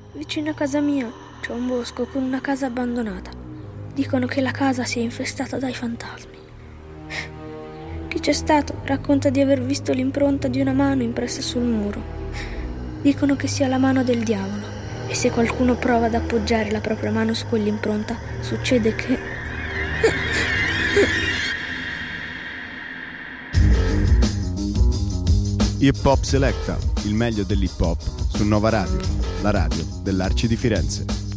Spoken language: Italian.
vicino a casa mia c'è un bosco con una casa abbandonata. Dicono che la casa sia infestata dai fantasmi. Chi c'è stato racconta di aver visto l'impronta di una mano impressa sul muro. Dicono che sia la mano del diavolo, e se qualcuno prova ad appoggiare la propria mano su quell'impronta, succede che... Hip Hop Selecta, il meglio dell'hip hop su Nova Radio, la radio dell'Arci di Firenze.